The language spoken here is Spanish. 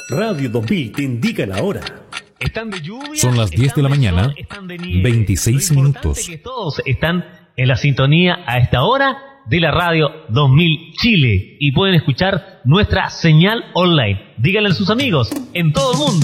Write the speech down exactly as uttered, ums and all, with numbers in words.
Radio dos mil te indica la hora. Están de lluvia, son las diez de la mañana, veintiséis minutos. Que todos están en la sintonía a esta hora de la Radio dos mil Chile y pueden escuchar nuestra señal online. Díganle a sus amigos en todo el mundo.